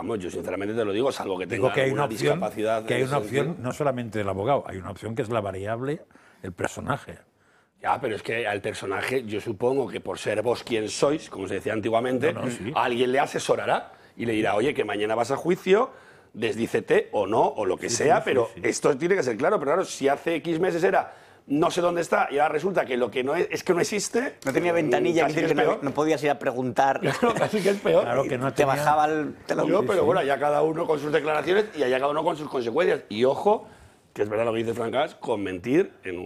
vamos, yo sinceramente te lo digo, salvo que tenga una discapacidad. Que hay una opción no solamente del abogado, hay una opción que es la variable, el personaje. Ya, pero es que al personaje, yo supongo que por ser vos quien sois, como se decía antiguamente, sí. alguien le asesorará y le dirá, oye, que mañana vas a juicio, desdícete o no, o lo que sea, pero esto tiene que ser claro. Pero claro, si hace X meses era no sé dónde está y ahora resulta que lo que no es que no existe. No tenía ventanilla, que no podías ir a preguntar. Claro, casi que es peor. Claro que no te bajaba el teléfono. Pero bueno, ya cada uno con sus declaraciones y allá cada uno con sus consecuencias. Y ojo, que es verdad lo que dice Francas, con mentir en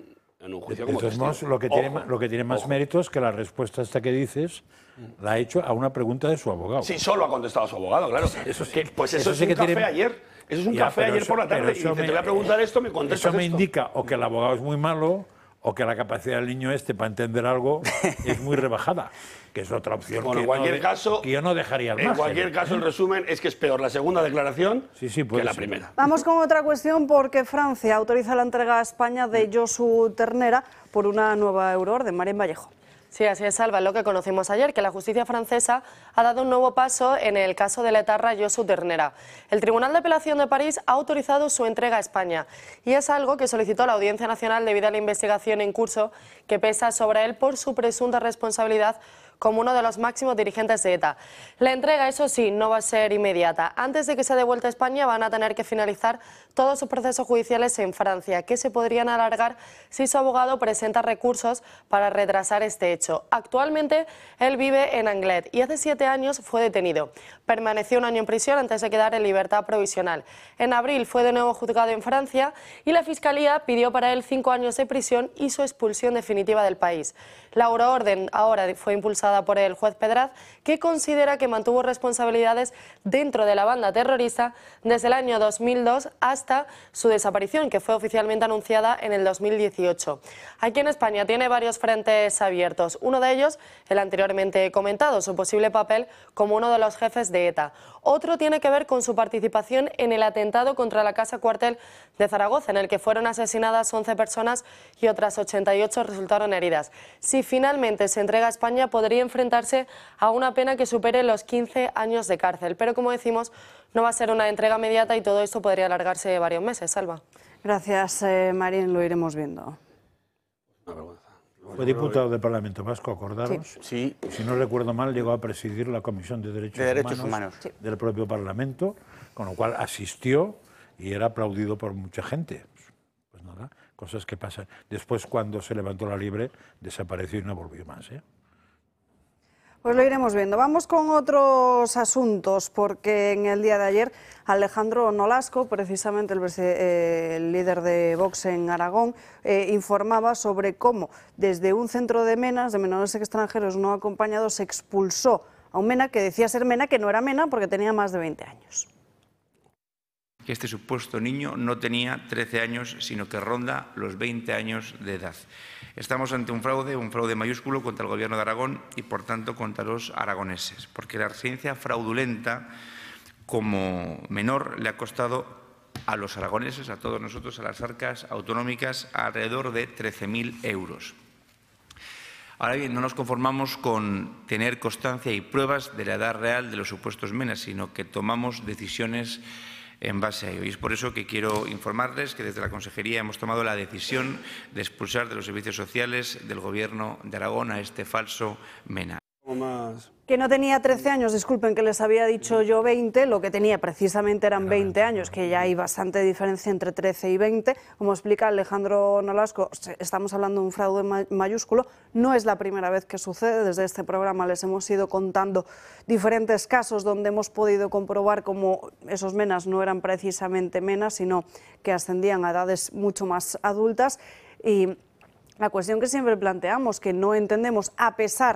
un juicio como este. Lo que tiene más mérito es que la respuesta esta que dices la ha hecho a una pregunta de su abogado. Sí, solo ha contestado su abogado, claro. Eso sí, pues eso sí es un café ayer. Eso es un café ayer por la tarde y dice, te voy a preguntar esto, me contestas Eso me indica o que el abogado es muy malo o que la capacidad del niño para entender algo es muy rebajada, que es otra opción que yo no dejaría al margen. En cualquier caso, el resumen es que es peor la segunda declaración que la primera. Vamos con otra cuestión, porque Francia autoriza la entrega a España de Josu Ternera por una nueva euroorden. Marín Vallejo. Sí, así es, Alba, lo que conocimos ayer, que la justicia francesa ha dado un nuevo paso en el caso del etarra Josu Ternera. El Tribunal de Apelación de París ha autorizado su entrega a España y es algo que solicitó la Audiencia Nacional debido a la investigación en curso que pesa sobre él por su presunta responsabilidad como uno de los máximos dirigentes de ETA. La entrega, eso sí, no va a ser inmediata. Antes de que sea devuelta a España van a tener que finalizar todos sus procesos judiciales en Francia, que se podrían alargar si su abogado presenta recursos para retrasar este hecho. Actualmente él vive en Anglet y hace 7 años fue detenido. Permaneció 1 año en prisión antes de quedar en libertad provisional. En abril fue de nuevo juzgado en Francia y la Fiscalía pidió para él 5 años de prisión y su expulsión definitiva del país. La euroorden ahora fue impulsada por el juez Pedraz, que considera que mantuvo responsabilidades dentro de la banda terrorista desde el año 2002 hasta su desaparición, que fue oficialmente anunciada en el 2018. Aquí en España tiene varios frentes abiertos. Uno de ellos, el anteriormente comentado, su posible papel como uno de los jefes de ETA. Otro tiene que ver con su participación en el atentado contra la Casa Cuartel de Zaragoza, en el que fueron asesinadas 11 personas y otras 88 resultaron heridas. Si finalmente se entrega a España, podría enfrentarse a una pena que supere los 15 años de cárcel. Pero, como decimos, no va a ser una entrega inmediata y todo esto podría alargarse varios meses. Salva. Gracias, Marín. Lo iremos viendo. Fue diputado del Parlamento Vasco, acordaros. Sí. Si no recuerdo mal, llegó a presidir la Comisión de Derechos Humanos del propio Parlamento, con lo cual asistió y era aplaudido por mucha gente. Pues nada, cosas que pasan. Después, cuando se levantó la liebre, desapareció y no volvió más, ¿eh? Pues lo iremos viendo. Vamos con otros asuntos, porque en el día de ayer Alejandro Nolasco, precisamente el líder de Vox en Aragón, informaba sobre cómo desde un centro de menas, de menores extranjeros no acompañados, se expulsó a un mena que decía ser mena, que no era mena porque tenía más de 20 años. Que este supuesto niño no tenía 13 años, sino que ronda los 20 años de edad. Estamos ante un fraude mayúsculo contra el Gobierno de Aragón y, por tanto, contra los aragoneses, porque la residencia fraudulenta como menor le ha costado a los aragoneses, a todos nosotros, a las arcas autonómicas, alrededor de 13.000 euros. Ahora bien, no nos conformamos con tener constancia y pruebas de la edad real de los supuestos menas, sino que tomamos decisiones en base a ello. Y es por eso que quiero informarles que desde la Consejería hemos tomado la decisión de expulsar de los servicios sociales del Gobierno de Aragón a este falso mena. Que no tenía 13 años, disculpen que les había dicho yo 20, lo que tenía precisamente eran 20 años, que ya hay bastante diferencia entre 13 y 20. Como explica Alejandro Nolasco, estamos hablando de un fraude mayúsculo, no es la primera vez que sucede, desde este programa les hemos ido contando diferentes casos donde hemos podido comprobar cómo esos menas no eran precisamente menas, sino que ascendían a edades mucho más adultas. Y la cuestión que siempre planteamos, que no entendemos, a pesar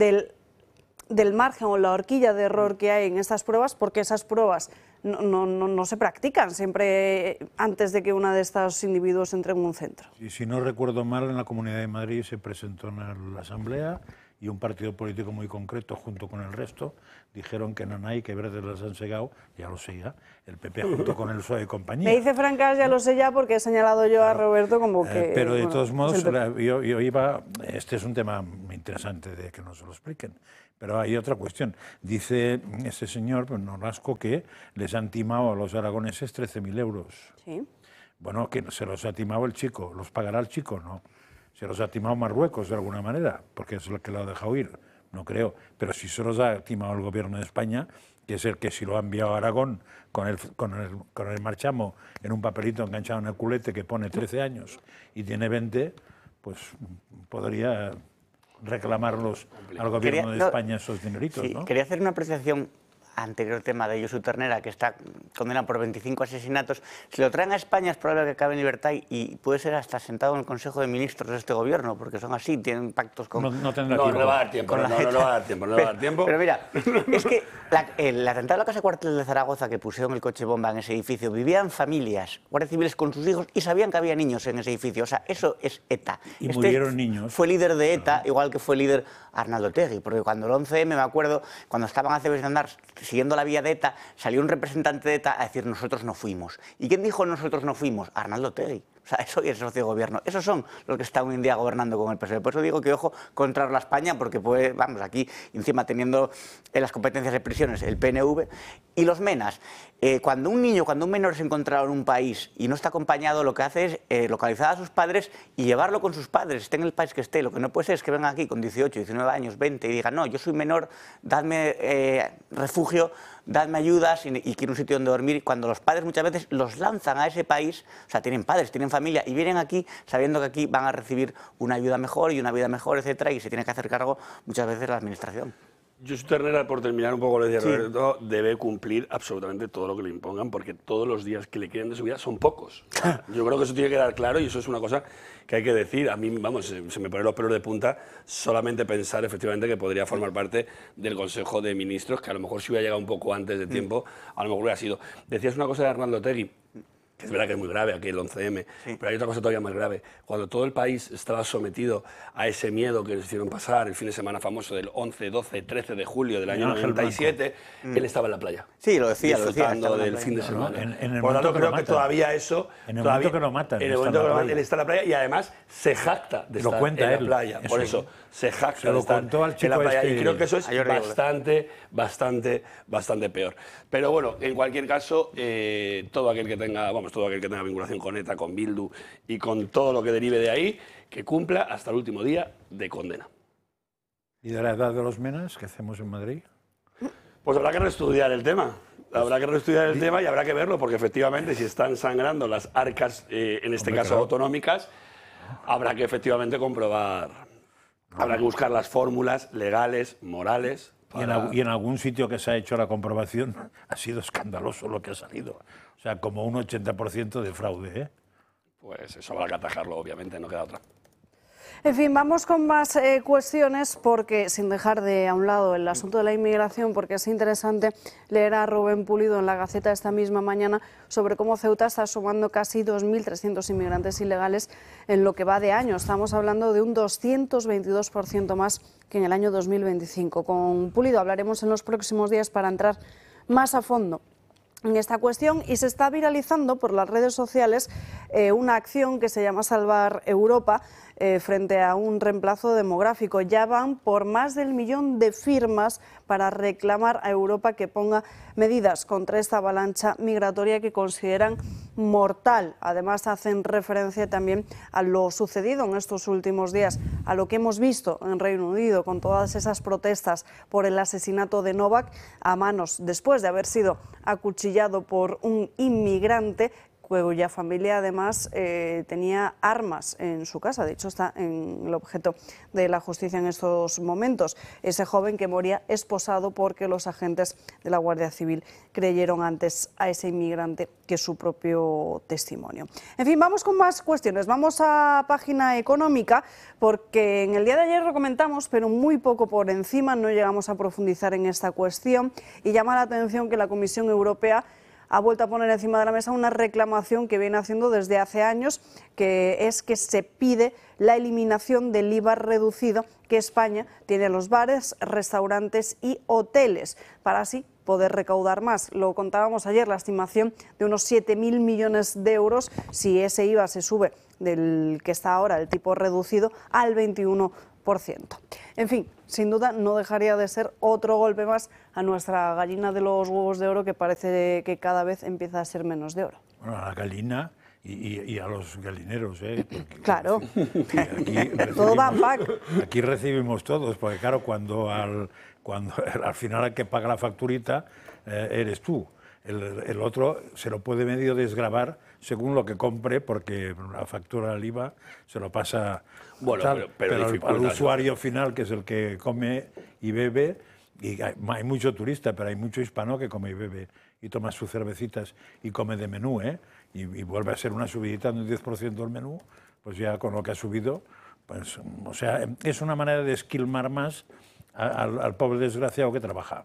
del margen o la horquilla de error que hay en estas pruebas, porque esas pruebas no se practican siempre antes de que uno de estos individuos entre en un centro. Y si no recuerdo mal, en la Comunidad de Madrid se presentó en la Asamblea y un partido político muy concreto junto con el resto dijeron que Nanay, que Verdes las han segado, ya lo sé ya, el PP junto con el PSOE y compañía. Me dice Francas, ya lo sé ya, porque he señalado yo a Roberto como que... pero de bueno, todos modos, el yo iba... Este es un tema muy interesante de que nos lo expliquen. Pero hay otra cuestión. Dice este señor, Nolasco, que les han timado a los aragoneses 13.000 euros. Sí. Bueno, que se los ha timado el chico. ¿Los pagará el chico? No. Se los ha timado Marruecos de alguna manera, porque es lo que lo ha dejado ir. No creo. Pero si se los ha timado el gobierno de España, que es el que si lo ha enviado a Aragón con el marchamo en un papelito enganchado en el culete que pone 13 años y tiene 20, pues podría reclamarlos al gobierno de España esos dineritos, sí, ¿no? Quería hacer una apreciación anterior tema de Josu Ternera, que está condenado por 25 asesinatos. Si lo traen a España es probable que acabe en libertad y puede ser hasta sentado en el Consejo de Ministros de este gobierno, porque son así, tienen pactos con... No tendrá tiempo. No le va a dar tiempo, no le va a dar tiempo, no le va a dar tiempo. Pero mira, es que el atentado a la Casa Cuartel de Zaragoza, que pusieron el coche bomba en ese edificio, vivían familias, guardias civiles con sus hijos y sabían que había niños en ese edificio. O sea, eso es ETA. Y murieron niños. Fue líder de ETA, igual que fue líder Arnaldo Otegi, porque cuando el 11M, me acuerdo, cuando estaban a Cebes de Andar siguiendo la vía de ETA, salió un representante de ETA a decir nosotros no fuimos. ¿Y quién dijo nosotros no fuimos? Arnaldo Otegi. O sea, eso y el socio de gobierno. Esos son los que están hoy en día gobernando con el PSOE. Por eso digo que ojo contra la España, porque pues, vamos, aquí encima teniendo las competencias de prisiones el PNV y los MENAs. Cuando un menor es encontrado en un país y no está acompañado, lo que hace es localizar a sus padres y llevarlo con sus padres, esté en el país que esté. Lo que no puede ser es que vengan aquí con 18, 19 años, 20 y digan, no, yo soy menor, dadme refugio, dadme ayudas y quiero un sitio donde dormir. Cuando los padres muchas veces los lanzan a ese país, o sea, tienen padres, tienen familia y vienen aquí sabiendo que aquí van a recibir una ayuda mejor y una vida mejor, etcétera, y se tiene que hacer cargo muchas veces la administración. Josu Ternera, por terminar un poco, lo decía Roberto, debe cumplir absolutamente todo lo que le impongan, porque todos los días que le queden de su vida son pocos. Yo creo que eso tiene que quedar claro y eso es una cosa que hay que decir. A mí, vamos, se me ponen los pelos de punta solamente pensar efectivamente que podría formar parte del Consejo de Ministros, que a lo mejor si hubiera llegado un poco antes de tiempo, a lo mejor hubiera sido. Decías una cosa de Arnaldo Otegi, que es verdad que es muy grave aquí el 11M, pero hay otra cosa todavía más grave. Cuando todo el país estaba sometido a ese miedo que les hicieron pasar el fin de semana famoso del 11, 12, 13 de julio del año 97, él estaba en la playa. Sí, lo decía, disfrutando del fin de semana. En el Por lo tanto, creo que que todavía eso... En el momento que lo matan, en el momento que lo matan, él está en la playa y además se jacta de estar en la playa. Por eso, se jacta de estar en la playa. Y creo que eso es bastante peor. Pero bueno, en cualquier caso, todo aquel que tenga vinculación con ETA, con Bildu y con todo lo que derive de ahí, que cumpla hasta el último día de condena. ¿Y de la edad de los menas que hacemos en Madrid? Pues habrá que reestudiar el tema. Habrá que reestudiar el tema y habrá que verlo, porque efectivamente si están sangrando las arcas, en este caso autonómicas, habrá que efectivamente comprobar, habrá que buscar las fórmulas legales, morales. Y en algún sitio que se ha hecho la comprobación ha sido escandaloso lo que ha salido. O sea, como un 80% de fraude, ¿eh? Pues eso habrá que atajarlo, obviamente, no queda otra. En fin, vamos con más cuestiones, porque sin dejar de a un lado el asunto de la inmigración, porque es interesante leer a Rubén Pulido en la Gaceta esta misma mañana sobre cómo Ceuta está sumando casi 2.300 inmigrantes ilegales en lo que va de año. Estamos hablando de un 222% más que en el año 2025. Con Pulido hablaremos en los próximos días para entrar más a fondo en esta cuestión, y se está viralizando por las redes sociales una acción que se llama Salvar Europa frente a un reemplazo demográfico. Ya van por más del 1 millón de firmas para reclamar a Europa que ponga medidas contra esta avalancha migratoria que consideran mortal. Además, hacen referencia también a lo sucedido en estos últimos días, a lo que hemos visto en Reino Unido con todas esas protestas por el asesinato de Novak a manos, después de haber sido acuchillado por un inmigrante cuya familia además tenía armas en su casa. De hecho, está en el objeto de la justicia en estos momentos. Ese joven que moría esposado porque los agentes de la Guardia Civil creyeron antes a ese inmigrante que su propio testimonio. En fin, vamos con más cuestiones. Vamos a página económica, porque en el día de ayer lo comentamos, pero muy poco por encima, no llegamos a profundizar en esta cuestión, y llama la atención que la Comisión Europea ha vuelto a poner encima de la mesa una reclamación que viene haciendo desde hace años, que es que se pide la eliminación del IVA reducido que España tiene en los bares, restaurantes y hoteles, para así poder recaudar más. Lo contábamos ayer, la estimación de unos 7.000 millones de euros si ese IVA se sube del que está ahora, el tipo reducido, al 21%. En fin, sin duda no dejaría de ser otro golpe más a nuestra gallina de los huevos de oro, que parece que cada vez empieza a ser menos de oro. Bueno, a la gallina y a los galineros, ¿eh? Porque, claro, todo va back. Aquí recibimos todos, porque claro, cuando al final el que paga la facturita eres tú. El otro se lo puede medio desgravar según lo que compre, porque la factura del IVA se lo pasa pero al usuario final, que es el que come y bebe, y hay mucho turista, pero hay mucho hispano que come y bebe y toma sus cervecitas y come de menú, ¿eh? Y vuelve a ser una subidita de un 10% del menú, pues ya con lo que ha subido, pues, o sea, es una manera de esquilmar más al pobre desgraciado que trabaja.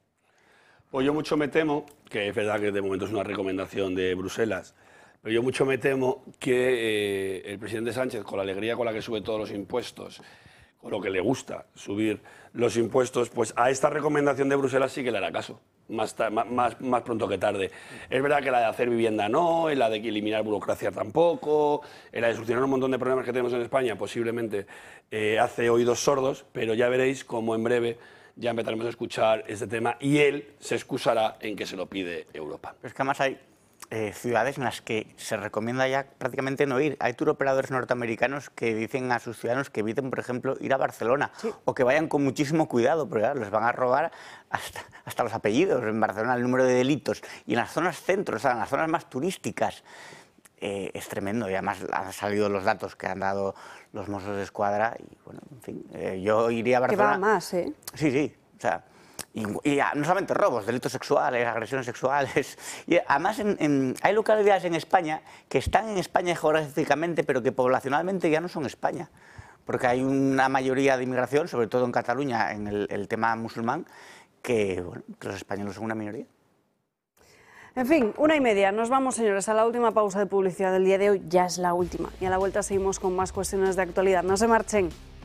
Pues yo mucho me temo, que es verdad que de momento es una recomendación de Bruselas, pero yo mucho me temo que el presidente Sánchez, con la alegría con la que sube todos los impuestos, con lo que le gusta subir los impuestos, pues a esta recomendación de Bruselas sí que le hará caso, más pronto que tarde. Es verdad que la de hacer vivienda no, la de eliminar burocracia tampoco, la de solucionar un montón de problemas que tenemos en España posiblemente hace oídos sordos, pero ya veréis cómo en breve ya empezaremos a escuchar este tema y él se excusará en que se lo pide Europa. Pero es que además hay ciudades en las que se recomienda ya prácticamente no ir. Hay touroperadores norteamericanos que dicen a sus ciudadanos que eviten, por ejemplo, ir a Barcelona, o que vayan con muchísimo cuidado, porque claro, les van a robar hasta los apellidos. En Barcelona el número de delitos, y en las zonas centros, o sea, en las zonas más turísticas, es tremendo. Y además han salido los datos que han dado los Mossos de Escuadra y, bueno, en fin, yo iría a Barcelona. Que va más, ¿eh? Sí, sí, o sea, y no solamente robos, delitos sexuales, agresiones sexuales. Y además hay localidades en España que están en España geográficamente, pero que poblacionalmente ya no son España, porque hay una mayoría de inmigración, sobre todo en Cataluña, en el tema musulmán, que, bueno, que los españoles son una minoría. En fin, 1:30. Nos vamos, señores, a la última pausa de publicidad del día de hoy. Ya es la última. Y a la vuelta seguimos con más cuestiones de actualidad. No se marchen.